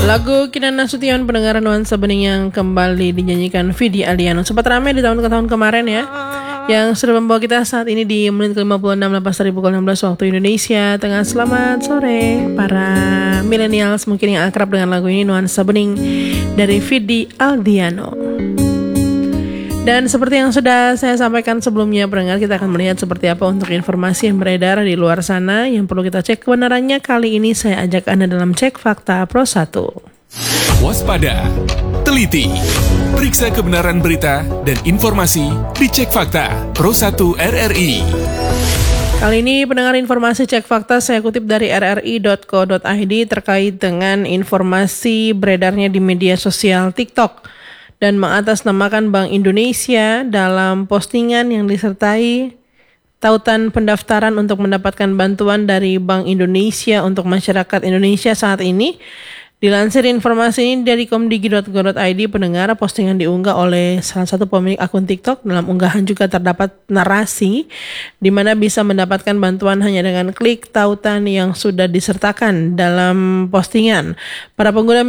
Lagu Kinan Nasution pendengar nuansa bening yang kembali dinyanyikan Vidi Aldiano. Sempat ramai di tahun-tahun kemarin ya, yang sudah membawa kita saat ini di menit ke-56 lepas dari pukul 16 waktu Indonesia Tengah. Selamat sore para millennials mungkin yang akrab dengan lagu ini, Nuansa Bening dari Vidi Aldiano. Dan seperti yang sudah saya sampaikan sebelumnya, pendengar, kita akan melihat seperti apa untuk informasi yang beredar di luar sana yang perlu kita cek kebenarannya. Kali ini saya ajak Anda dalam Cek Fakta Pro 1. Waspada, teliti, periksa kebenaran berita dan informasi di Cek Fakta Pro 1 RRI. Kali ini pendengar, informasi Cek Fakta saya kutip dari rri.co.id terkait dengan informasi beredarnya di media sosial TikTok dan mengatasnamakan Bank Indonesia dalam postingan yang disertai tautan pendaftaran untuk mendapatkan bantuan dari Bank Indonesia untuk masyarakat Indonesia saat ini. Dilansir informasi ini dari komdigi.go.id, pendengar, postingan diunggah oleh salah satu pemilik akun TikTok. Dalam unggahan juga terdapat narasi di mana bisa mendapatkan bantuan hanya dengan klik tautan yang sudah disertakan dalam postingan. Para pengguna